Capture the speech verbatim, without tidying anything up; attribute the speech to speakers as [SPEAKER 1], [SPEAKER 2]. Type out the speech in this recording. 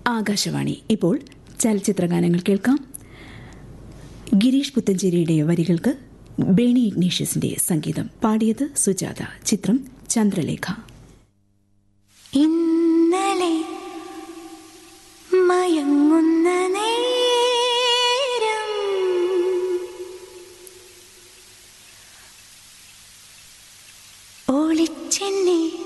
[SPEAKER 1] ആകാശവാണി. ഇപ്പോൾ ചലച്ചിത്രഗാനങ്ങൾ കേൾക്കാം. ഗിരീഷ് പുത്തഞ്ചേരിയുടെ വരികൾക്ക് ബേണി ഇഗ്നീഷ്യസിന്റെ സംഗീതം. പാടിയത് സുജാത. ചിത്രം ചന്ദ്രലേഖ.
[SPEAKER 2] ഇന്നലെ മയങ്ങുന്ന നേരം ഒളിച്ചെന്നെ